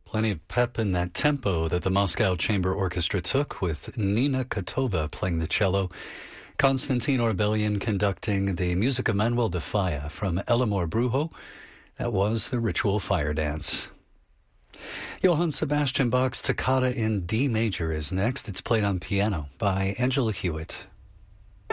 Plenty of pep in that tempo that the Moscow Chamber Orchestra took, with Nina Kotova playing the cello, Konstantin Orbelian conducting the music of Manuel de Falla from El Amor Brujo. That was the ritual fire dance. Johann Sebastian Bach's Toccata in D major is next. It's played on piano by Angela Hewitt.